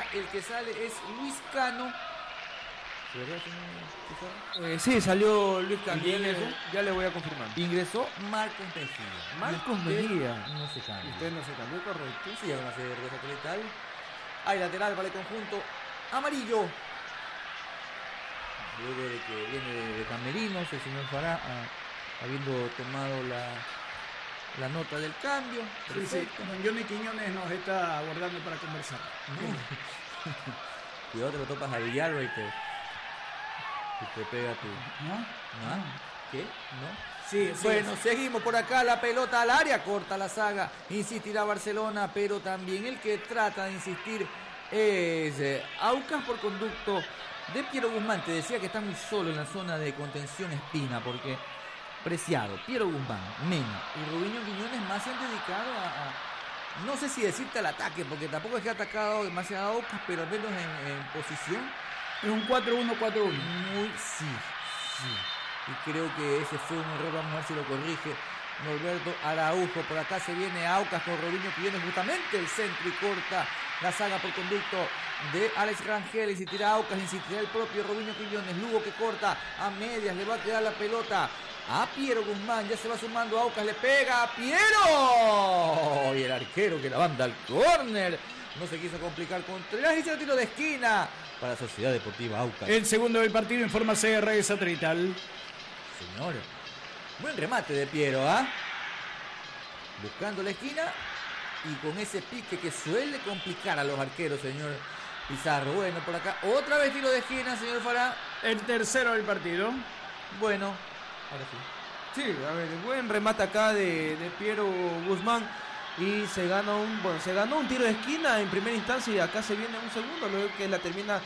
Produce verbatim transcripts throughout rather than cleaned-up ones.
el que sale es Luis Cano. ¿Verdad, señor? Eh, sí, salió Luis Cano. ¿Y ingresó? Ya le voy a confirmar. Ingresó Marcos Mejía. Marcos Usted Mejía. No se cambia. Usted no se cambió, correcto. Sí, hay una serie de satelital. Hay lateral para el conjunto amarillo. Luego de que viene de, de Camerinos, el señor Fará, a, habiendo tomado la, la nota del cambio. Sí, sí. Don Johnny Quiñones nos está abordando para conversar. No. Cuidado, te lo topas a Villalba y te, y te pega tu... ¿No? ¿No? ¿Qué? ¿No? Sí, sí, bueno, sí. seguimos por acá, la pelota al área, corta la saga, insistirá Barcelona, pero también el que trata de insistir es eh, Aucas por conducto de Piero Guzmán. Te decía que está muy solo en la zona de contención Espina, porque Preciado, Piero Guzmán, Mena y Robinho Quiñones más se han dedicado a, a, no sé si decirte al ataque, porque tampoco es que ha atacado demasiado a Aucas, pero al menos en, en posición. Es un cuatro uno cuatro uno. Muy, sí, sí. Y creo que ese fue un error, vamos a ver si lo corrige Norberto Araujo. Por acá se viene Aucas con Robinho Quiñones, justamente el centro, y corta la saga por conducto de Alex Rangel. Insistirá Aucas, insistirá el propio Robinho Quiñones. Lugo que corta a medias, le va a quedar la pelota a Piero Guzmán, ya se va sumando Aucas, le pega a Piero. Y el arquero que la manda al córner. No se quiso complicar Contreras y se tiro de esquina para Sociedad Deportiva Aucas. El segundo del partido informa C R Satelital. Señor, buen remate de Piero, ¿ah? ¿eh? Buscando la esquina y con ese pique que suele complicar a los arqueros, señor Pizarro. Bueno, por acá otra vez tiro de esquina, señor Fará. El tercero del partido. Bueno, ahora sí. Sí, a ver, buen remate acá de, de Piero Guzmán. Y se gana un, bueno, se ganó un tiro de esquina en primera instancia y acá se viene un segundo, luego que la termina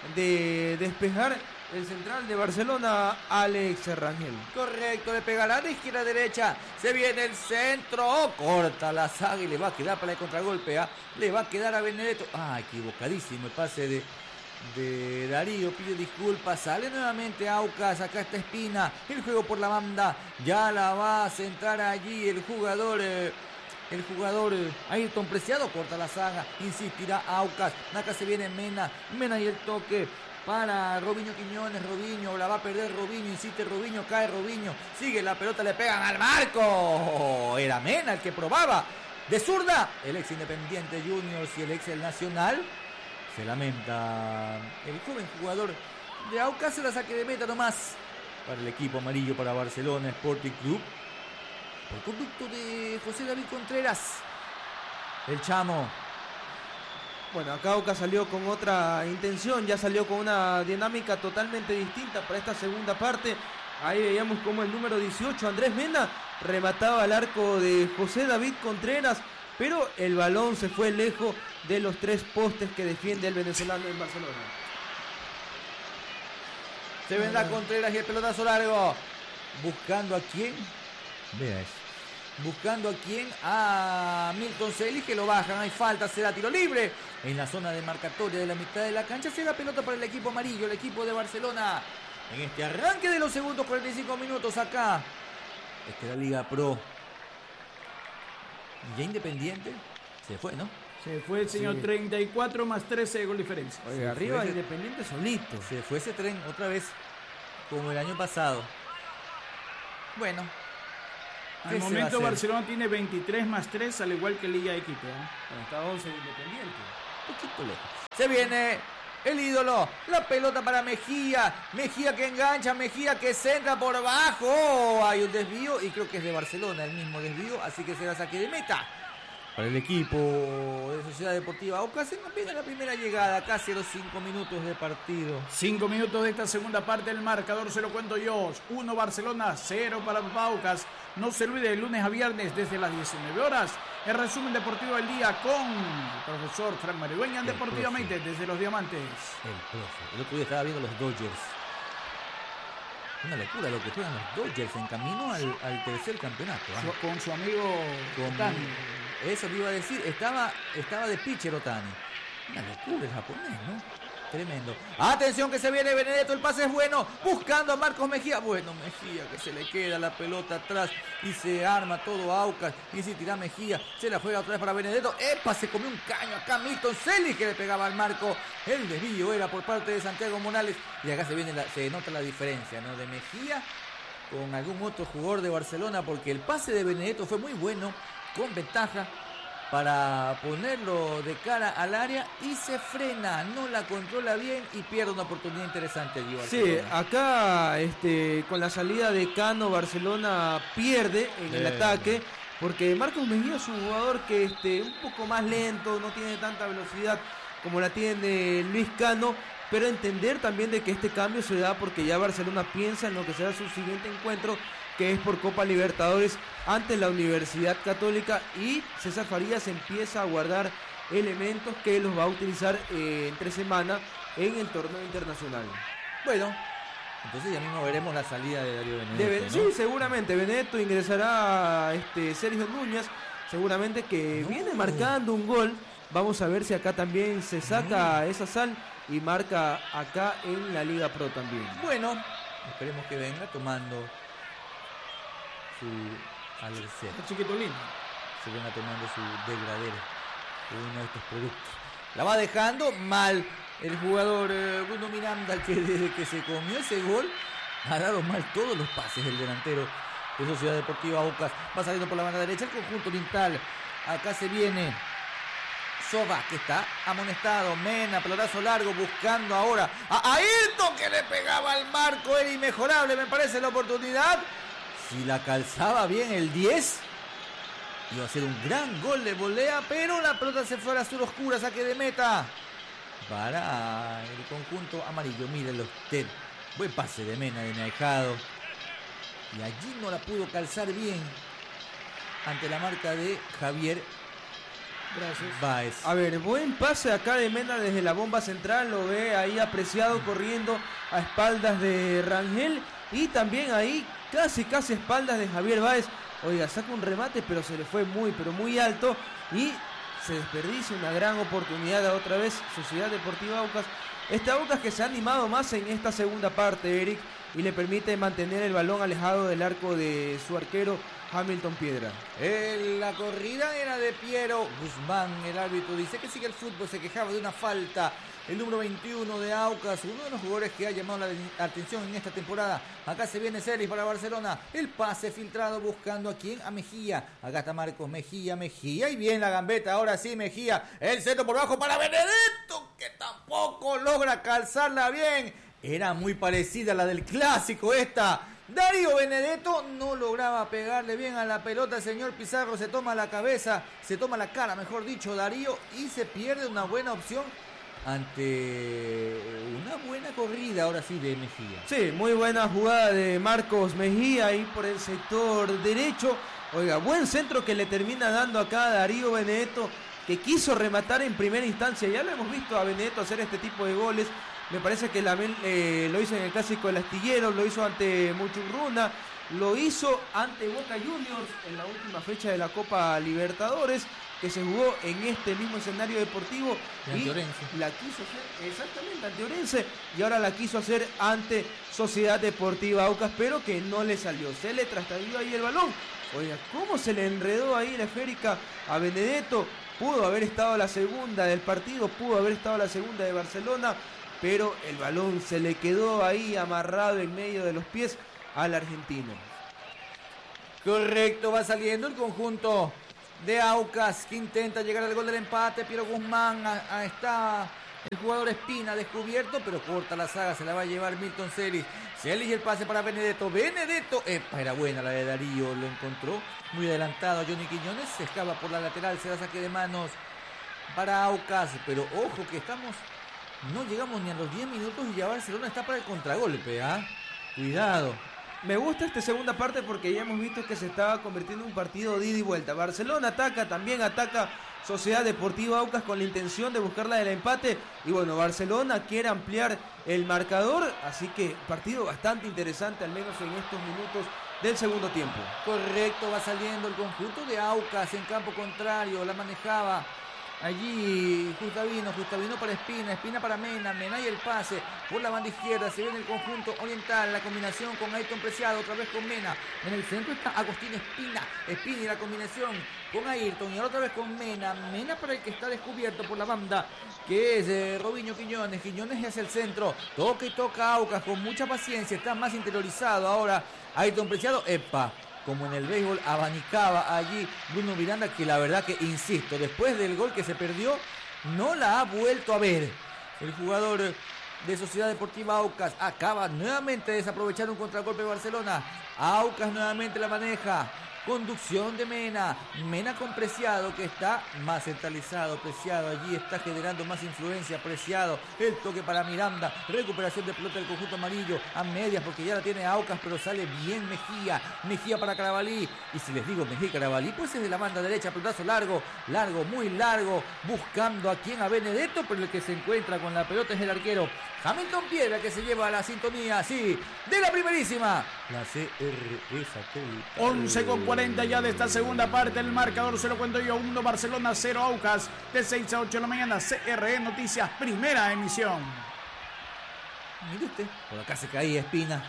de despejar el central de Barcelona, Alex Rangel. Correcto, le pegará de izquierda a derecha. Se viene el centro, corta la saga y le va a quedar para el contragolpe. ¿eh? Le va a quedar a Benedetto. Ah, equivocadísimo el pase de, de Darío. Pide disculpas. Sale nuevamente Aucas. Acá está Espina. El juego por la banda. Ya la va a centrar allí el jugador. Eh, El jugador eh, Ayrton Preciado. Corta la saga. Insistirá Aucas. Acá se viene Mena. Mena y el toque para Robinho Quiñones. Robinho la va a perder. Robinho insiste. Robinho cae. Robinho sigue la pelota. Le pegan al marco. Era Mena el que probaba de zurda. El ex Independiente Juniors y el ex El Nacional. Se lamenta el joven jugador de Aucas. Se la saque de meta nomás para el equipo amarillo, para Barcelona Sporting Club, por conducto de José David Contreras, el Chamo. Bueno, acá Aucas salió con otra intención, ya salió con una dinámica totalmente distinta para esta segunda parte. Ahí veíamos como el número dieciocho, Andrés Mena, remataba al arco de José David Contreras, pero el balón se fue lejos de los tres postes que defiende el venezolano en Barcelona. Se vendrá Contreras y el pelotazo largo. Buscando a quién. Vea eso. Buscando a quién. A Milton Celis, que lo bajan. Hay falta, será tiro libre. En la zona de marcatoria de la mitad de la cancha será pelota para el equipo amarillo, el equipo de Barcelona. En este arranque de los segundos cuarenta y cinco minutos acá. Esta es la Liga Pro. Y ya Independiente se fue, ¿no? Se fue el señor, sí. treinta y cuatro más trece de gol diferencia. Oiga, arriba ese... Independiente solito. Se fue ese tren otra vez, como el año pasado. Bueno. Al momento Barcelona tiene veintitrés más tres, al igual que Liga de Quito. ¿eh? Bueno, está once de Independiente. Un poquito lejos. Se viene el ídolo. La pelota para Mejía. Mejía que engancha. Mejía que centra por abajo. Hay un desvío y creo que es de Barcelona el mismo desvío. Así que será saque de meta para el equipo de Sociedad Deportiva Aucas. Se nos viene la primera llegada. Casi los cinco minutos de partido. Cinco minutos de esta segunda parte. El marcador se lo cuento yo. uno Barcelona, cero para Aucas. No se olvide, de lunes a viernes desde las diecinueve horas. El resumen deportivo del día con el profesor Frank Maridueña deportivamente profe. Desde los Diamantes. El profe. El otro día estaba viendo los Dodgers. Una locura lo que juegan los Dodgers en camino al, al tercer campeonato. ¿eh? Su, con su amigo con, Otani. Eso le iba a decir. Estaba, estaba de pitcher Otani. Una locura el japonés, ¿no? tremendo. Atención que se viene Benedetto, el pase es bueno, buscando a Marcos Mejía. Bueno, Mejía que se le queda la pelota atrás y se arma todo Aucas. Y si tira Mejía, se la juega otra vez para Benedetto. ¡Epa! Se comió un caño acá Milton Celis que le pegaba al marco. El desvío era por parte de Santiago Morales. Y acá se viene la, se nota la diferencia, ¿no? De Mejía con algún otro jugador de Barcelona, porque el pase de Benedetto fue muy bueno, con ventaja, para ponerlo de cara al área y se frena, no la controla bien y pierde una oportunidad interesante. Sí, acá este, con la salida de Cano, Barcelona pierde en Bien. el ataque, porque Marcos Mejía es un jugador que este, un poco más lento, no tiene tanta velocidad como la tiene Luis Cano, pero entender también de que este cambio se da porque ya Barcelona piensa en lo que será su siguiente encuentro, que es por Copa Libertadores ante la Universidad Católica, y César Farías empieza a guardar elementos que los va a utilizar eh, entre semana en el torneo internacional. Bueno, entonces ya mismo veremos la salida de Darío Benedetto, Debe, ¿no? Sí, seguramente Benedetto ingresará este, Sergio Núñez, seguramente que no. viene marcando un gol. Vamos a ver si acá también se saca no. esa sal y marca acá en la Liga Pro también. Bueno, esperemos que venga tomando su Alcer. Chiquito lindo. Se venga tomando su degradero de uno de estos productos. La va dejando mal el jugador eh, Bruno Miranda, que desde que se comió ese gol ha dado mal todos los pases el delantero de Sociedad Deportiva Aucas. Va saliendo por la banda derecha el conjunto oriental. Acá se viene Soba, que está amonestado. Mena, pelotazo largo, buscando ahora a Ayrton, que le pegaba al marco. Era inmejorable, me parece, la oportunidad. Si la calzaba bien el diez, iba a ser un gran gol de volea, pero la pelota se fue a la azul oscura, saque de meta para el conjunto amarillo. Mírenlo usted, buen pase de Mena, de Naejado, y allí no la pudo calzar bien ante la marca de Javier Gracias. Báez. A ver, buen pase acá de Mena desde la bomba central, lo ve ahí apreciado corriendo a espaldas de Rangel y también ahí casi casi espaldas de Javier Báez. Oiga, saca un remate pero se le fue muy pero muy alto y se desperdicia una gran oportunidad otra vez Sociedad Deportiva Aucas. Este Aucas que se ha animado más en esta segunda parte, Eric, y le permite mantener el balón alejado del arco de su arquero Hamilton Piedra. Eh, la corrida era de Piero Guzmán. El árbitro dice que sigue el fútbol. Se quejaba de una falta. El número veintiuno de Aucas, uno de los jugadores que ha llamado la atención en esta temporada. Acá se viene Celis para Barcelona. El pase filtrado buscando a quién, a Mejía. Acá está Marcos Mejía, Mejía. Y bien la gambeta. Ahora sí Mejía. El centro por bajo para Benedetto, que tampoco logra calzarla bien. Era muy parecida a la del clásico esta. Darío Benedetto no lograba pegarle bien a la pelota. El señor Pizarro se toma la cabeza, se toma la cara, mejor dicho, Darío, y se pierde una buena opción ante una buena corrida, ahora sí, de Mejía. Sí, muy buena jugada de Marcos Mejía ahí por el sector derecho. Oiga, buen centro que le termina dando acá a Darío Benedetto, que quiso rematar en primera instancia. Ya lo hemos visto a Benedetto hacer este tipo de goles. Me parece que la, eh, lo hizo en el clásico del Astillero, lo hizo ante Muchurruna, lo hizo ante Boca Juniors en la última fecha de la Copa Libertadores, que se jugó en este mismo escenario deportivo. Y la quiso hacer, exactamente, ante Orense, y ahora la quiso hacer ante Sociedad Deportiva Aucas, pero que no le salió. Se le trasladó ahí el balón. Oiga, cómo se le enredó ahí la esférica a Benedetto. Pudo haber estado la segunda del partido, pudo haber estado la segunda de Barcelona, pero el balón se le quedó ahí amarrado en medio de los pies al argentino. Correcto, va saliendo el conjunto de Aucas, que intenta llegar al gol del empate. Piero Guzmán, a, a está el jugador Espina descubierto, pero corta la saga, se la va a llevar Milton Celis. Celis y el pase para Benedetto. Benedetto, epa, era buena la de Darío, lo encontró muy adelantado a Johnny Quiñones, se escapa por la lateral, se da saque de manos para Aucas, pero ojo que estamos... No llegamos ni a los diez minutos y ya Barcelona está para el contragolpe, ¿ah? ¿eh? Cuidado. Me gusta esta segunda parte porque ya hemos visto que se estaba convirtiendo en un partido de ida y vuelta. Barcelona ataca, también ataca Sociedad Deportiva Aucas con la intención de buscar la del empate. Y bueno, Barcelona quiere ampliar el marcador, así que partido bastante interesante, al menos en estos minutos del segundo tiempo. Correcto, va saliendo el conjunto de Aucas en campo contrario, la manejaba Allí Gustavino, Gustavino para Espina, Espina para Mena, Mena y el pase por la banda izquierda, se viene el conjunto oriental, la combinación con Ayrton Preciado, otra vez con Mena, en el centro está Agustín Espina, Espina y la combinación con Ayrton y ahora otra vez con Mena, Mena para el que está descubierto por la banda, que es eh, Robinho Quiñones, Quiñones hacia el centro, toca y toca Aucas con mucha paciencia, está más interiorizado ahora Ayrton Preciado, epa. Como en el béisbol abanicaba allí Bruno Miranda, que la verdad que, insisto, después del gol que se perdió, no la ha vuelto a ver. El jugador de Sociedad Deportiva Aucas acaba nuevamente de desaprovechar un contragolpe de Barcelona. Aucas nuevamente la maneja. Conducción de Mena, Mena con Preciado que está más centralizado, Preciado allí está generando más influencia, Preciado, el toque para Miranda, recuperación de pelota del conjunto amarillo, a medias porque ya la tiene Aucas pero sale bien Mejía, Mejía para Carabalí, y si les digo Mejía y Carabalí pues es de la banda derecha, pelotazo largo, largo, muy largo, buscando a quien, a Benedetto, pero el que se encuentra con la pelota es el arquero Hamilton Piedra, que se lleva a la sintonía, sí, de la primerísima, la C R E Satélite. once con cuarenta ya de esta segunda parte, el marcador se lo cuento yo, uno Barcelona, cero Aucas, de seis a ocho de la mañana, C R E Noticias, primera emisión. Mire usted, por acá se caía Espina,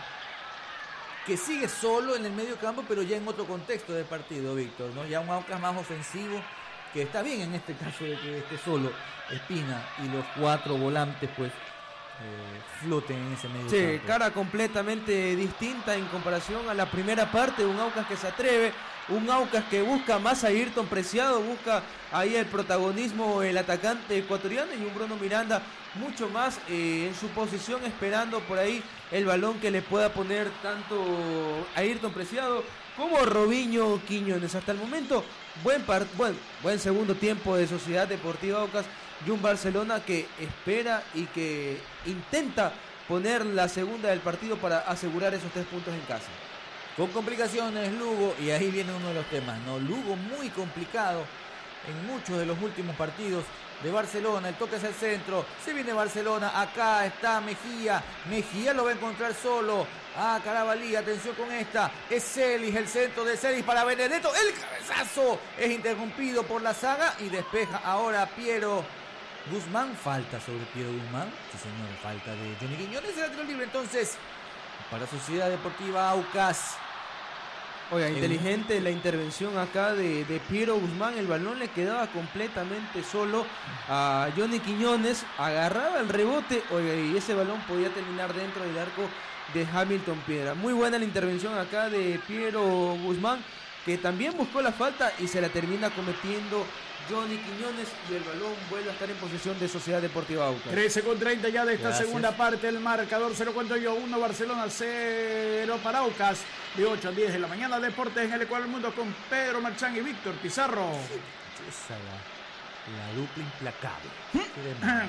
que sigue solo en el medio campo, pero ya en otro contexto del partido, Víctor, ¿no? Ya un Aucas más ofensivo, que está bien en este caso de que esté solo Espina y los cuatro volantes, pues, Eh, floten en ese medio sí, campo. cara completamente distinta en comparación a la primera parte, un Aucas que se atreve, un Aucas que busca más a Ayrton Preciado, busca ahí el protagonismo el atacante ecuatoriano, y un Bruno Miranda mucho más eh, en su posición, esperando por ahí el balón que le pueda poner tanto a Ayrton Preciado como Robinho Quiñones. Hasta el momento buen, par buen, buen segundo tiempo de Sociedad Deportiva Aucas, y un Barcelona que espera y que intenta poner la segunda del partido para asegurar esos tres puntos en casa. Con complicaciones Lugo, y ahí viene uno de los temas, ¿no? Lugo muy complicado en muchos de los últimos partidos de Barcelona, el toque hacia el centro, se viene Barcelona, acá está Mejía, Mejía lo va a encontrar solo, ah, Carabalí, atención con esta, es Celis, el centro de Celis para Benedetto, el cabezazo es interrumpido por la saga y despeja ahora Piero Guzmán, falta sobre Piero Guzmán, sí señor, falta de Johnny Quiñones, el tiro libre entonces para Sociedad Deportiva Aucas. Oiga, inteligente la intervención acá de, de Piero Guzmán, el balón le quedaba completamente solo a Johnny Quiñones, agarraba el rebote, oiga, y ese balón podía terminar dentro del arco de Hamilton Piedra. Muy buena la intervención acá de Piero Guzmán, que también buscó la falta y se la termina cometiendo Johnny Quiñones, y el balón vuelve a estar en posesión de Sociedad Deportiva Aucas. trece con treinta ya de esta Gracias. segunda parte, el marcador se lo cuento yo, uno Barcelona, cero para Aucas, de ocho a diez de la mañana, Deportes en el Ecuador del Mundo con Pedro Marchán y Víctor Pizarro. Esa la, la dupla implacable. Tremendo,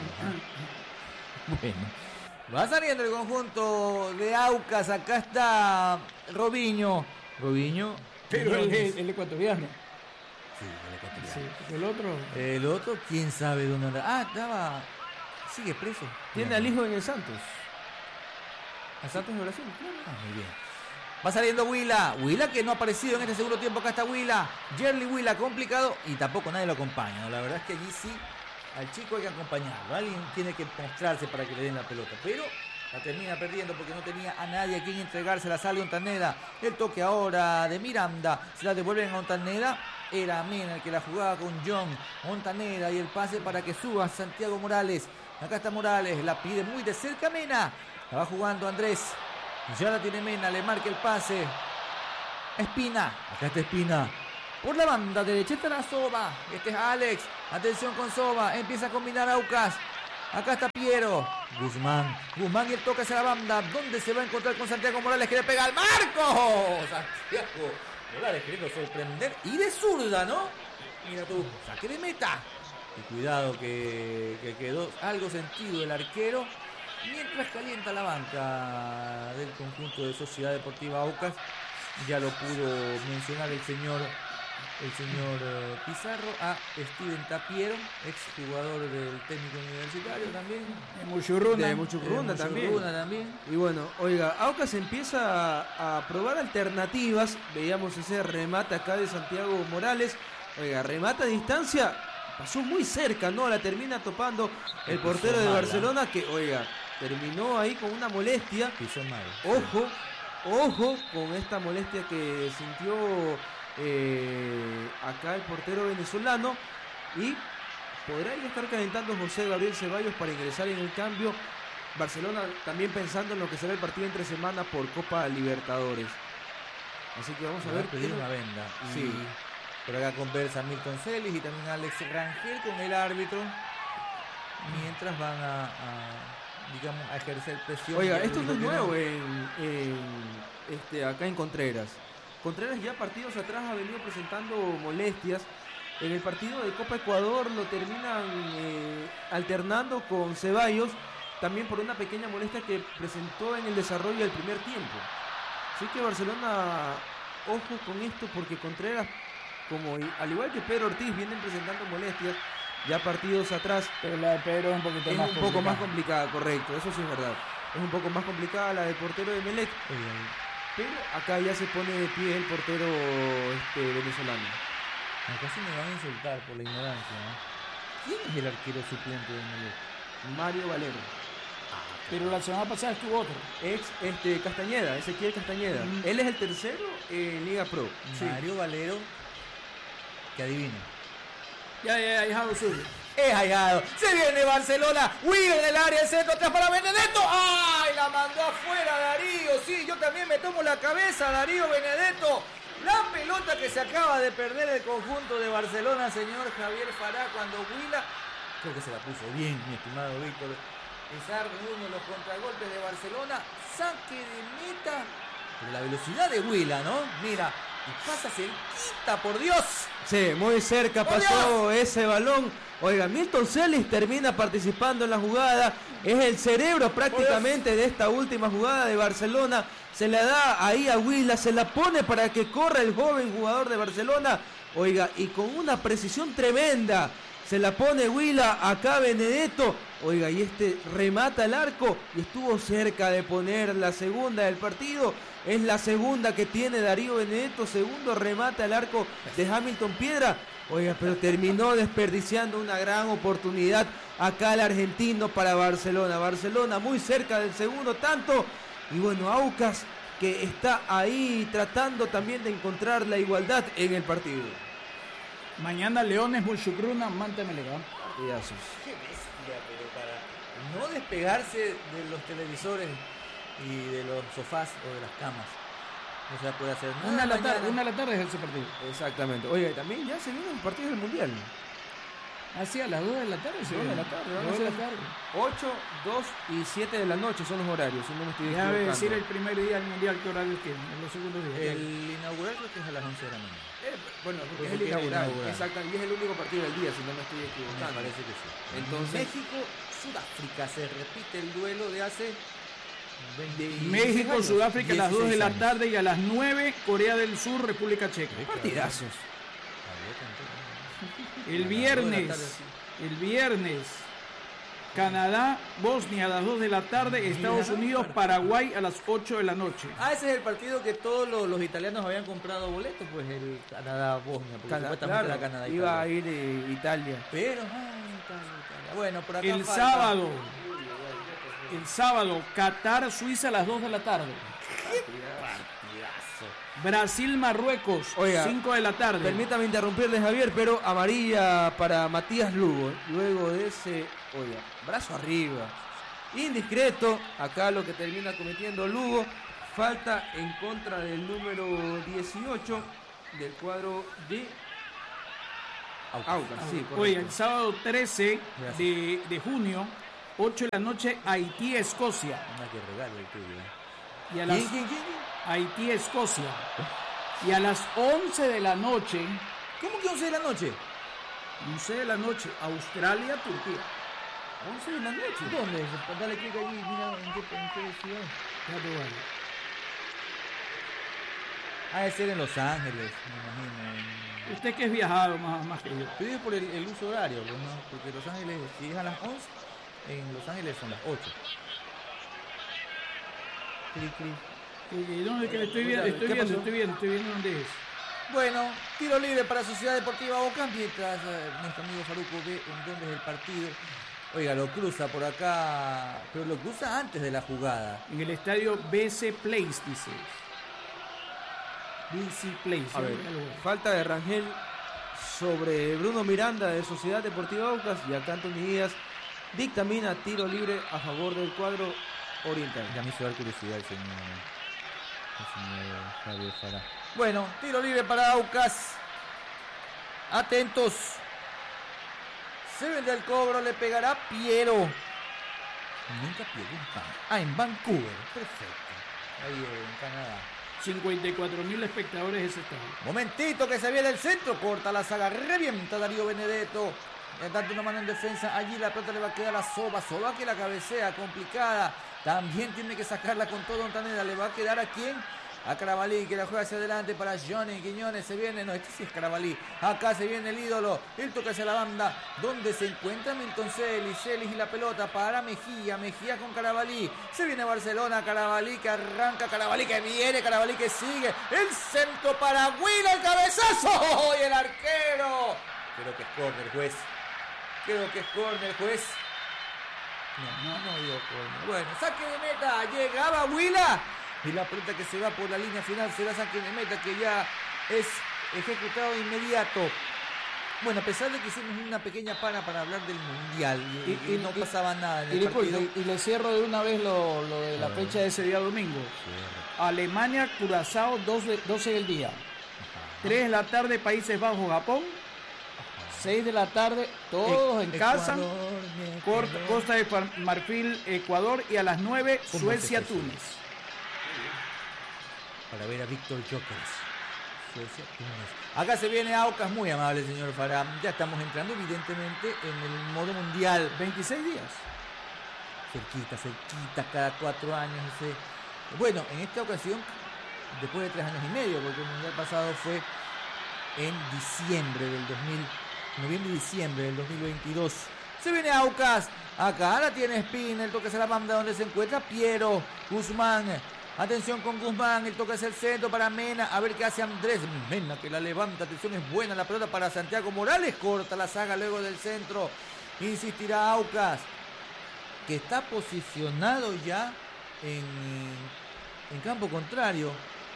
¿eh? Bueno, va saliendo el conjunto de Aucas, acá está Robinho, Robinho, Pero el, el, el ecuatoriano. Sí, el ecuatoriano. Sí, el otro. El otro, quién sabe dónde anda. Ah, estaba. Sigue preso. Tiene al hijo en el Santos. ¿A Santos de Brasil? Ah, muy bien. Va saliendo Huila. Huila que no ha aparecido en este segundo tiempo. Acá está Huila. Jerly Huila, complicado. Y tampoco nadie lo acompaña, ¿no? La verdad es que allí sí, al chico hay que acompañarlo. Alguien tiene que mostrarse para que le den la pelota. Pero la termina perdiendo porque no tenía a nadie a quien entregársela. Sale Ontaneda. El toque ahora de Miranda. Se la devuelven a Ontaneda. Era Mena el que la jugaba con John. Ontaneda y el pase para que suba Santiago Morales. Acá está Morales. La pide muy de cerca Mena. La va jugando Andrés. Ya la tiene Mena. Le marca el pase. Espina. Acá está Espina. Por la banda derecha está la Soba. Este es Alex. Atención con Soba. Empieza a combinar Aucas. Acá está Piero. Guzmán. Guzmán y el toque hacia la banda. ¿Dónde se va a encontrar con Santiago Morales que le pega al marco? Santiago Morales queriendo sorprender. Y de zurda, ¿no? Mira tú. Saque de meta. Y cuidado que, que quedó algo sentido el arquero. Mientras calienta la banca del conjunto de Sociedad Deportiva Aucas. Ya lo pudo mencionar el señor el señor uh, Pizarro, a Steven Tapiero, exjugador del técnico universitario también. De Muchurruna. De Muchurruna De también. Muchurruna también. Y bueno, oiga, Aucas empieza a, a probar alternativas. Veíamos ese remate acá de Santiago Morales. Oiga, remata a distancia, pasó muy cerca, ¿no? La termina topando el Pisó portero de mal, Barcelona que, oiga, terminó ahí con una molestia. Pisó mal. Ojo, ojo con esta molestia que sintió eh, acá el portero venezolano y podrá ya estar calentando José Gabriel Ceballos para ingresar en el cambio. Barcelona también pensando en lo que será el partido entre semana por Copa Libertadores. Así que vamos a ver. Pedir una venda. Y Sí. por acá conversa Milton Celis y también Alex Rangel con el árbitro. Mientras van a, a, digamos, a ejercer presión. Oiga, Ya esto no dijo es que nuevo en, en, este, acá en Contreras. Contreras ya partidos atrás ha venido presentando molestias. En el partido de Copa Ecuador lo terminan eh, alternando con Ceballos, también por una pequeña molestia que presentó en el desarrollo del primer tiempo. Así que Barcelona, ojo con esto, porque Contreras, como al igual que Pedro Ortiz, vienen presentando molestias ya partidos atrás. Pero la de Pedro es un poquito Es más un poco complicada. más complicada, correcto, eso sí es verdad. Es un poco más complicada la del portero de Melec, pero acá ya se pone de pie el portero este, venezolano. Casi me van a insultar por la ignorancia, ¿no? ¿Quién es el arquero suplente de Melec? Mario Valero. Pero la semana pasada estuvo otro. Ex este, Castañeda, Ezequiel Castañeda. Mm. Él es el tercero en Liga Pro. Sí. Mario Valero, que adivina. Ya, ya, ya, hijado suyo. Es hallado. Se viene Barcelona. Will en el área, el centro atrás para Benedetto. ¡Ay! La mandó afuera Darío. Sí, yo también me tomo la cabeza, Darío Benedetto. La pelota que se acaba de perder el conjunto de Barcelona, señor Javier Fará, cuando Huila, creo que se la puso bien, mi estimado Víctor. Desarme uno de los contragolpes de Barcelona. Saque de meta. Pero la velocidad de Huila, ¿no? Mira, y pasa cerquita, por Dios. Sí, muy cerca ¡Por pasó ese balón. Oiga, Milton Celis termina participando en la jugada. Es el cerebro prácticamente de esta última jugada de Barcelona. Se la da ahí a Huila, se la pone para que corra el joven jugador de Barcelona. Oiga, y con una precisión tremenda. Se la pone Huila, acá Benedetto. Oiga, y este remata el arco y estuvo cerca de poner la segunda del partido. Es la segunda que tiene Darío Benedetto. Segundo remata el arco de Hamilton Piedra. Oiga, pero terminó desperdiciando una gran oportunidad acá el argentino para Barcelona. Barcelona muy cerca del segundo tanto. Y bueno, Aucas que está ahí tratando también de encontrar la igualdad en el partido. Mañana Leones, Bolchucruna, Manta Melega. Partidazos. Qué bestia, pero para no despegarse de los televisores y de los sofás o de las camas. No se puede hacer nada. Una de la mañana. tarde, una de la tarde es ese partido. Exactamente. Oiga, y también ya se vienen los partidos del Mundial. Así a las dos de la tarde, sí, dos de la tarde, van a ser la tarde. ocho, dos y siete de la noche son los horarios, si no me estoy Déjame equivocando. decir el primer día del mundial qué horario tiene, en los segundos días. El inaugural creo que es a las once de la mañana. Eh, bueno, porque Porque es el es el inaugural. inaugural. Exacto, y es el único partido del día, si no me estoy Me equivocando. parece que sí. Entonces- México, Sudáfrica, se repite el duelo de hace veintiséis México, años. Sudáfrica a las dos de la dieciséis tarde y a las nueve Corea del Sur, República Checa. Partidazos. El A las viernes, dos de la tarde, sí. el viernes, Canadá, Bosnia a las dos de la tarde, Estados Unidos, Paraguay a las ocho de la noche. Ah, ese es el partido que todos los, los italianos habían comprado boletos, pues el Canadá-Bosnia, porque Cana- supuestamente claro, era Canadá. iba a ir eh, Italia. Pero, ay, Italia, Italia. Bueno, por acá El falta- sábado, el sábado, Qatar, Suiza a las dos de la tarde. Partidazo. Brasil, Marruecos, Oiga, cinco de la tarde. Permítame interrumpirle, Javier, pero amarilla para Matías Lugo. Luego de ese, oiga, brazo arriba. Indiscreto, acá lo que termina cometiendo Lugo. Falta en contra del número dieciocho del cuadro de Aucas. Sí, correcto. Oiga, el sábado trece de, de junio, ocho de la noche, Haití, Escocia. Una que regalo el tuyo. ¿eh? Y a las, ¿Quién, quién, quién? Haití, Escocia. Y a las once de la noche, ¿Cómo que once de la noche? once de la noche, Australia, Turquía. once de la noche. ¿Dónde? Dale clic allí, mira en qué, en qué ciudad. Ya te voy. Ah, es ser en Los Ángeles, me imagino. Usted que es viajado más, más que yo. Tú dices por el, el uso horario, ¿no? Porque Los Ángeles, si es a las once, en Los Ángeles son las ocho. Clic, clic. Eh, ¿Dónde que estoy viendo? Estoy ¿Qué viendo, pasó? estoy viendo, estoy viendo dónde es. Bueno, tiro libre para Sociedad Deportiva Aucas, mientras eh, nuestro amigo Faruco ve en dónde es el partido. Oiga, lo cruza por acá, pero lo cruza antes de la jugada. En el estadio B C Place, dice. B C Place. A ver, falta de Rangel sobre Bruno Miranda de Sociedad Deportiva Aucas, y acá Anthony Díaz dictamina tiro libre a favor del cuadro oriental. Ya me hizo dar curiosidad el señor, el señor Javier Fará. Bueno, tiro libre para Aucas. Atentos. Se vende el cobro, le pegará Piero. Nunca pierde un pan. Ah, en Vancouver. Perfecto. Ahí en Canadá. cincuenta y cuatro mil espectadores ese estadio. Momentito que se viene el centro. Corta la saga. Revienta Darío Benedetto. Dando una mano en defensa. Allí la pelota le va a quedar a Soba. Soba que la cabecea complicada. También tiene que sacarla con todo Ontaneda. Le va a quedar a quién. A Carabalí, que la juega hacia adelante para Johnny Quiñones. Se viene, no, este sí es Carabalí. Acá se viene el ídolo. El toque hacia la banda, donde se encuentra Milton Celis. Celis y la pelota para Mejía. Mejía con Carabalí. Se viene Barcelona. Carabalí que arranca. Carabalí que viene. Carabalí que sigue. El centro para Huila. El cabezazo. Y el arquero. Creo que es córner, juez. Creo que es córner, juez. No, no, no dio córner. Bueno, saque de meta. Llegaba Huila. Y la pelota que se va por la línea final será saque de meta, que ya es ejecutado de inmediato. Bueno, a pesar de que hicimos una pequeña pana para hablar del Mundial y, y, y, y no y, pasaba nada en el y, partido. Y, y le cierro de una vez lo, lo de la fecha de ese día domingo. Sí. Alemania, Curazao, doce del día. Ajá. tres de la tarde, Países Bajos, Japón. Ajá. seis de la tarde, todos e- en Ecuador, casa. Ecuador. Costa de Marfil, Ecuador. Y a las nueve, Suecia, Túnez. Para ver a Víctor Jokers. Acá se viene Aucas, muy amable señor Fará. Ya estamos entrando evidentemente en el modo mundial. veintiséis días. Cerquita, cerquita, cada cuatro años. Ese... Bueno, en esta ocasión, después de tres años y medio, porque el mundial pasado fue en diciembre del dos mil, noviembre y diciembre del dos mil veintidós. Se viene Aucas. Acá la tiene Espina, el toque hacia la banda donde se encuentra Piero Guzmán. Atención con Guzmán, el toque hacia el centro para Mena, a ver qué hace Andrés Mena, que la levanta, atención, es buena la pelota para Santiago Morales, corta la saga luego del centro, insistirá Aucas, que está posicionado ya en, en campo contrario,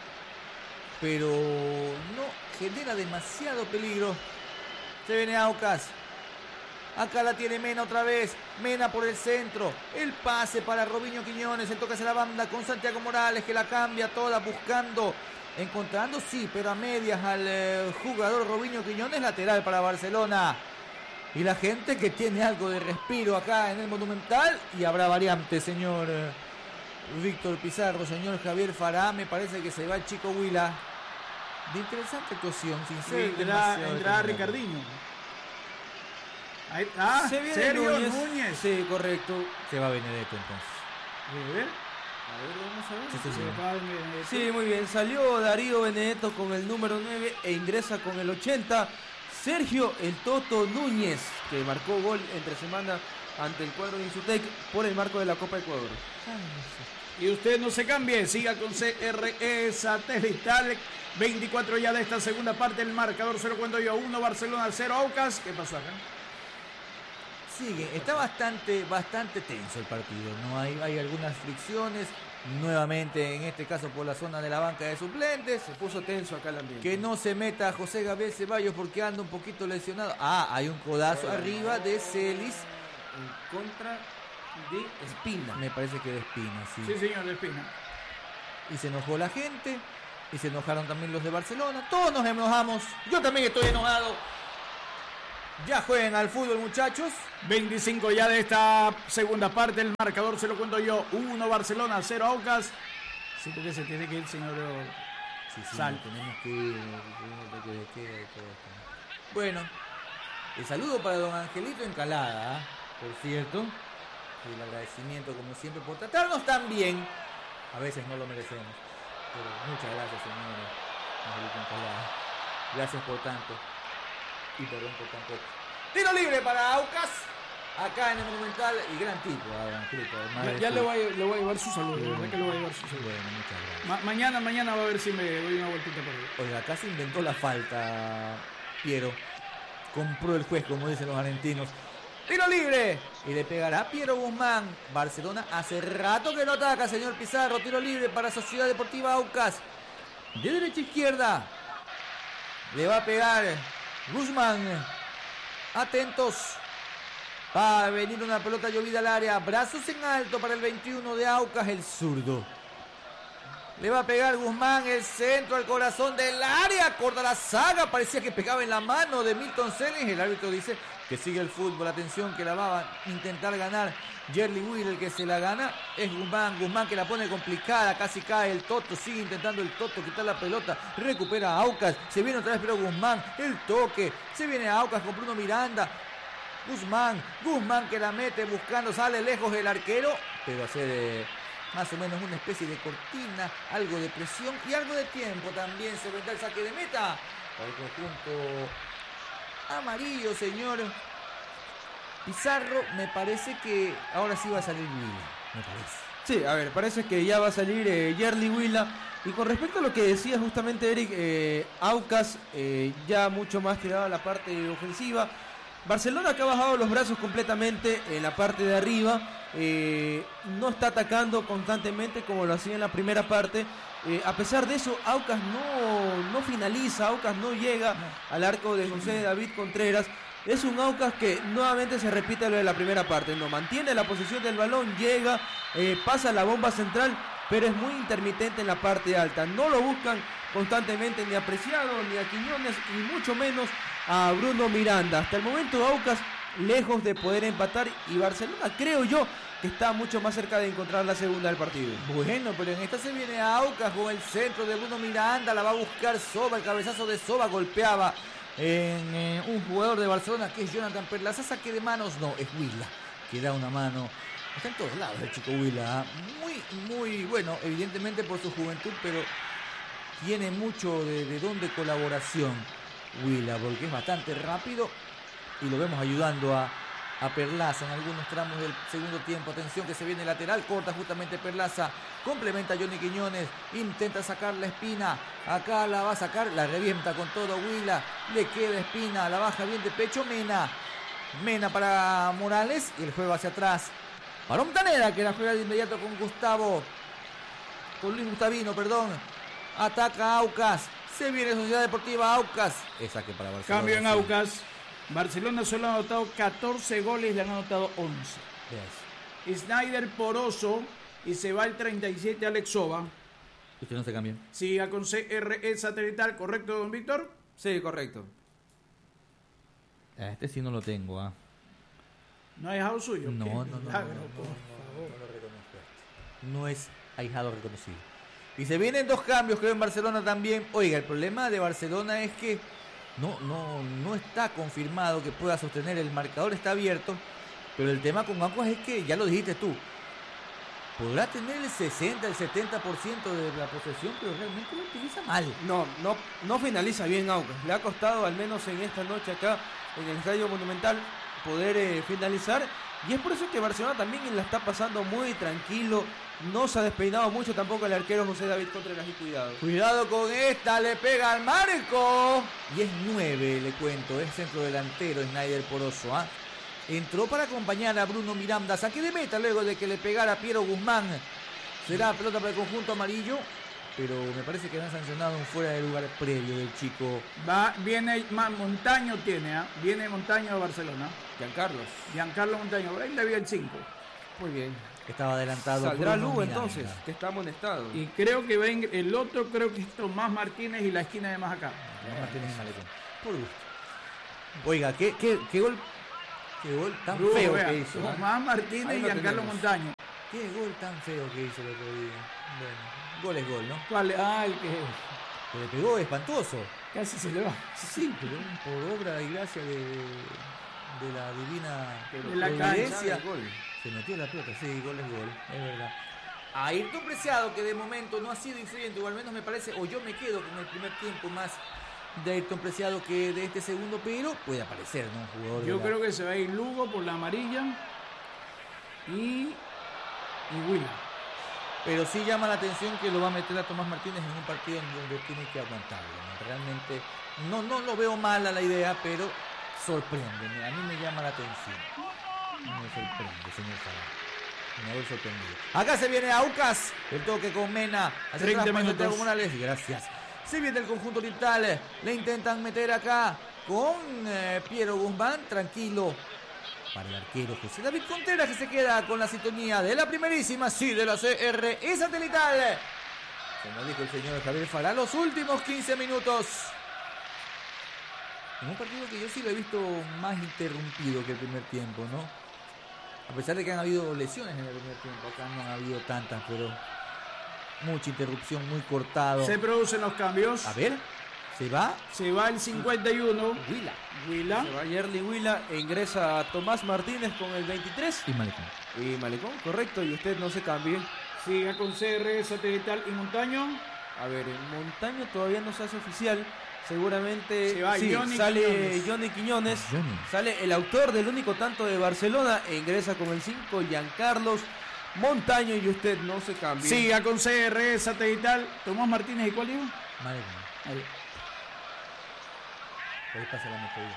pero no genera demasiado peligro. Se viene Aucas. Acá la tiene Mena otra vez. Mena por el centro. El pase para Robinho Quiñones. El toque hacia la banda con Santiago Morales, que la cambia toda buscando. Encontrando, sí, pero a medias al eh, jugador Robinho Quiñones. Lateral para Barcelona. Y la gente que tiene algo de respiro acá en el Monumental. Y habrá variante, señor eh, Víctor Pizarro, señor Javier Fará. Me parece que se va el chico Huila. De interesante actuación, sincero. Entra, entra Ricardinho. Ahí, ah, se viene Sergio Núñez. Núñez. Sí, correcto. Se va Benedetto entonces. A ver, a ver, vamos a ver. Sí, sí, se sí. va Benedetto. Sí, muy bien. Salió Darío Benedetto con el número nueve e ingresa con el ochenta Sergio el Toto Núñez, que marcó gol entre semana ante el cuadro de Insutec por el marco de la Copa Ecuador. Y usted no se cambie, siga con C R E Satelital. veinticuatro ya de esta segunda parte, el marcador se lo cuento yo. uno Barcelona, cero Aucas. ¿Qué pasó acá? Sigue, está bastante, bastante tenso el partido, ¿no? Hay, hay algunas fricciones, nuevamente en este caso por la zona de la banca de suplentes. Se puso tenso acá el ambiente. Que no se meta José Gabriel Ceballos porque anda un poquito lesionado. Ah, hay un codazo Hola. arriba de Celis. En contra de Espina. Me parece que de Espina, sí. Sí, señor, de Espina. Y se enojó la gente, y se enojaron también los de Barcelona. Todos nos enojamos, yo también estoy enojado. Ya jueguen al fútbol, muchachos. veinticinco ya de esta segunda parte, el marcador se lo cuento yo. uno Barcelona, cero Aucas. Sí, porque se tiene que ir, señor. Sí, sí, Sal. tenemos que ir, tenemos que ir, que queda y todo esto. Bueno, el saludo para don Angelito Encalada, ¿eh? Por cierto. El agradecimiento, como siempre, por tratarnos tan bien. A veces no lo merecemos. Pero muchas gracias, señor Angelito Encalada. Gracias por tanto. Y perdón por tan poco. Tiro libre para Aucas. acá en el Monumental, y gran tipo, Abraham Fruto. Ya, ya le, voy a, le voy a llevar su saludo, de verdad que le voy a llevar su saludo. Bueno, muchas gracias. Ma mañana, mañana va a ver si me doy una vueltita por ahí. Oiga, acá se inventó la falta, Piero. Compró el juez, como dicen los argentinos. ¡Tiro libre! Y le pegará Piero Guzmán. Barcelona hace rato que no ataca, señor Pizarro. Tiro libre para Sociedad Deportiva Aucas. De derecha a izquierda. Le va a pegar Guzmán. Atentos. Va a venir una pelota llovida al área. Brazos en alto para el veintiuno de Aucas, el zurdo. Le va a pegar Guzmán, el centro al corazón del área. Corta la saga. Parecía que pegaba en la mano de Milton Celis. El árbitro dice que sigue el fútbol. Atención, que la va a intentar ganar Yerli Will. El que se la gana es Guzmán. Guzmán que la pone complicada. Casi cae el Toto. Sigue intentando el Toto quitar la pelota. Recupera a Aucas. Se viene otra vez pero Guzmán. El toque. Se viene a Aucas con Bruno Miranda. Guzmán. Guzmán que la mete buscando. Sale lejos el arquero. Pero hacer... Eh, más o menos una especie de cortina, algo de presión y algo de tiempo también. Se vendrá el saque de meta para el conjunto amarillo, señor Pizarro. Me parece que ahora sí va a salir Huila, me parece. Sí, a ver, parece que ya va a salir eh, Yerli Huila. Y con respecto a lo que decía justamente Eric, eh, Aucas eh, ya mucho más tirado a la parte ofensiva. Barcelona que ha bajado los brazos completamente en la parte de arriba. Eh, no está atacando constantemente como lo hacía en la primera parte. Eh, a pesar de eso, Aucas no, no finaliza, Aucas no llega al arco de José David Contreras. Es un Aucas que nuevamente se repite lo de la primera parte. No mantiene la posesión del balón, llega, eh, pasa la bomba central, pero es muy intermitente en la parte alta. No lo buscan constantemente ni a Preciado, ni a Quiñones, y mucho menos a Bruno Miranda. Hasta el momento Aucas lejos de poder empatar, y Barcelona creo yo que está mucho más cerca de encontrar la segunda del partido. Bueno, pero en esta se viene a Aucas con el centro de Bruno Miranda, la va a buscar Soba, el cabezazo de Soba golpeaba en eh, un jugador de Barcelona que es Jonathan Perlaza. Saque de manos, no, es Huila que da una mano. Está en todos lados el chico Huila, muy, muy bueno, evidentemente por su juventud, pero tiene mucho de, de don de colaboración Huila, porque es bastante rápido y lo vemos ayudando a, a Perlaza en algunos tramos del segundo tiempo. Atención que se viene lateral, corta justamente Perlaza, complementa a Johnny Quiñones, intenta sacar la Espina, acá la va a sacar, la revienta con todo Huila, le queda Espina, la baja bien de pecho Mena, Mena para Morales y el juego hacia atrás para Montanera, que la juega de inmediato con Gustavo, con Luis Gustavino, perdón, ataca a Aucas, se viene Sociedad Deportiva Aucas, es saque para Barcelona. Cambio en Aucas. Barcelona solo ha anotado catorce goles, le han anotado once. Yes. Snyder Poroso y se va el treinta y siete Alex Soba. ¿Usted no se cambia? Siga con C R E satelital, ¿correcto, don Víctor? Sí, correcto. Este sí no lo tengo, ¿ah? ¿No ha dejado suyo? No, no, no, no, no, por no, favor. no, no lo reconozco. No es ahijado reconocido. Y se vienen dos cambios, creo, en Barcelona también. Oiga, el problema de Barcelona es que No, no, no está confirmado que pueda sostener, el marcador está abierto, pero el tema con Aucas es que, ya lo dijiste tú, podrá tener el sesenta, el setenta por ciento de la posesión, pero realmente lo utiliza mal. No, no, no finaliza bien Aucas. Le ha costado, al menos en esta noche acá en el Estadio Monumental, poder eh, finalizar, y es por eso que Barcelona también la está pasando muy tranquilo. No se ha despeinado mucho tampoco el arquero José David Contreras, y cuidado. Cuidado con esta, le pega al marco. Y es nueve, le cuento, es centro delantero Snyder Poroso. ¿ah? Entró para acompañar a Bruno Miranda. Saque de meta luego de que le pegara a Piero Guzmán. Será pelota para el conjunto amarillo, pero me parece que han sancionado un fuera de lugar previo del chico. Va, viene, Montaño tiene, ¿eh? Viene Montaño de Barcelona. Giancarlo. Giancarlo Montaño, por ahí le vio el cinco. Muy bien. Estaba adelantado. Saldrá Lugo entonces, que está amonestado. Y creo que ven el otro, creo que es Tomás Martínez y la esquina de más acá. Tomás Martínez y Malecón. Por gusto. Oiga, qué, qué, qué gol, qué gol tan Lugo, feo vea, que hizo. Tomás ¿eh? Martínez y Giancarlo Montaño. Qué gol tan feo que hizo el otro día. Bueno, gol es gol, ¿no? ¿Cuál? Ah, el que que le pegó espantoso. Casi se le va. Sí, pero por obra y gracia de, de la divina de la providencia. Se metió la pelota, sí, gol es gol, es verdad. Ayrton Preciado, que de momento no ha sido influyente, o al menos me parece, o yo me quedo con el primer tiempo más de Ayrton Preciado que de este segundo, pero puede aparecer, ¿no? Un jugador Yo la... creo que se va a ir Lugo por la amarilla y, y Huila. Pero sí llama la atención que lo va a meter a Tomás Martínez en un partido en donde tiene que aguantarlo, ¿no? Realmente no, no lo veo mal a la idea, pero sorprende, a mí me llama la atención. Me sorprende, señor Salah. Me voy sorprendido. Acá se viene Aucas, el toque con Mena. treinta minutos. Morales, gracias. Se viene el conjunto oriental, le intentan meter acá con eh, Piero Guzmán, tranquilo. Para el arquero José David Contreras, que se queda con la sintonía de la primerísima, sí, de la C R I satelital. Como dijo el señor Javier Fará, los últimos quince minutos. En un partido que yo sí lo he visto más interrumpido que el primer tiempo, ¿no? A pesar de que han habido lesiones en el primer tiempo, acá no han habido tantas, pero mucha interrupción, muy cortado. Se producen los cambios. A ver, se va. Se va el cincuenta y uno. Huila. Huila. Se va Yerli Huila e ingresa Tomás Martínez con el veintitrés. Y Malecón. Y Malecón, correcto, y usted no se cambie. Siga con C R satelital y Montaño. A ver, el Montaño todavía no se hace oficial. Seguramente se va sí, Johnny sale Quiñones. Johnny Quiñones. Johnny. Sale el autor del único tanto de Barcelona e ingresa con el cinco Giancarlos Montaño, y usted no se cambie. Siga con C R satelital. Tomás Martínez, ¿y cuál digo? Malecón. Ahí. Ahí pasa la metodía.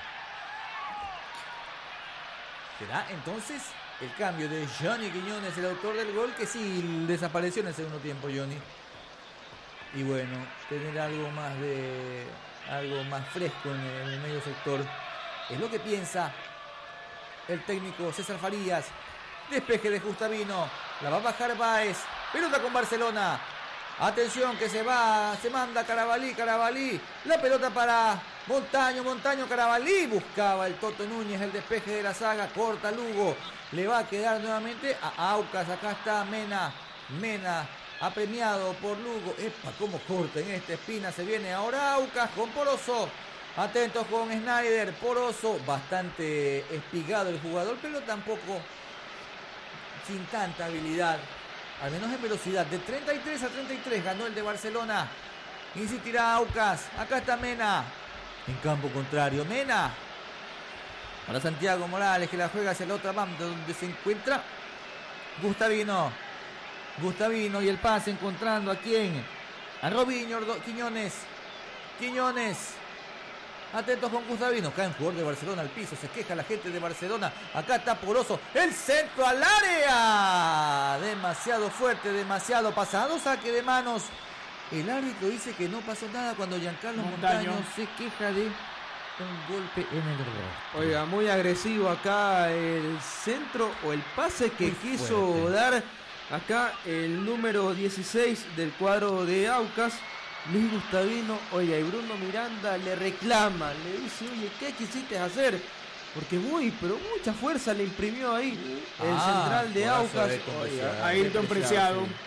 ¿Será entonces el cambio de Johnny Quiñones, el autor del gol, que sí desapareció en el segundo tiempo, Johnny? Y bueno, tener algo más de algo más fresco en el, en el medio sector es lo que piensa el técnico César Farías. Despeje de Gustavino, la va a bajar Báez, pelota con Barcelona. Atención que se va, se manda Carabalí, Carabalí, la pelota para Montaño, Montaño, Carabalí, buscaba el Toto Núñez, el despeje de la saga, corta Lugo, le va a quedar nuevamente a Aucas, acá está Mena, Mena, apremiado por Lugo, epa, cómo corta en esta espina, se viene ahora Aucas con Poroso, atentos con Snyder, Poroso, bastante espigado el jugador, pero tampoco sin tanta habilidad. Al menos en velocidad, de treinta y tres a treinta y tres ganó el de Barcelona. Insistirá Aucas, acá está Mena. En campo contrario, Mena. Para Santiago Morales, que la juega hacia la otra banda donde se encuentra Gustavino. Gustavino y el pase encontrando a quién. A Robinho Quiñones. Quiñones. Atentos con Gustavino. Cae un jugador de Barcelona al piso. Se queja la gente de Barcelona. Acá está Poroso. El centro al área. Demasiado fuerte, demasiado pasado. Saque de manos. El árbitro dice que no pasó nada cuando Giancarlo Montaño, Montaño se queja de un golpe en el rostro. Oiga, muy agresivo acá el centro o el pase que Muy quiso fuerte. dar acá el número dieciséis del cuadro de Aucas, Luis Gustavino. Oiga, y Bruno Miranda le reclama, le dice, oye, ¿qué quisiste hacer? Porque muy, pero mucha fuerza le imprimió ahí el Ah, central de golazo Aucas. de Ayrton Preciado. Ayrton Preciado. sí.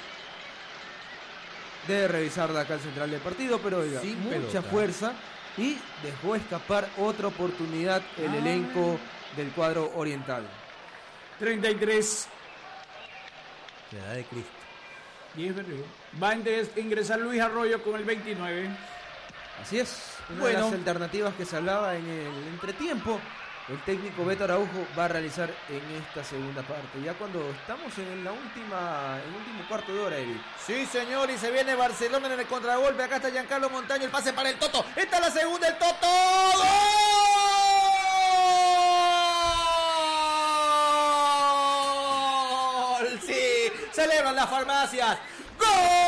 Debe revisar de acá el central del partido, pero oiga, Sin mucha pelota. fuerza, y dejó escapar otra oportunidad el Ah. elenco del cuadro oriental. treinta y tres. La edad de Cristo. Y es verdad. Va a ingres- ingresar Luis Arroyo con el veintinueve. Así es, una Bueno. de las alternativas que se hablaba en el entretiempo, el técnico Beto Araujo va a realizar en esta segunda parte, ya cuando estamos en la última, en el último cuarto de hora, Eric. Sí, señor, y se viene Barcelona en el contragolpe. Acá está Giancarlo Montaño, el pase para el Toto. Esta es la segunda, el Toto. ¡Gol! Sí, celebran las farmacias. ¡Gol!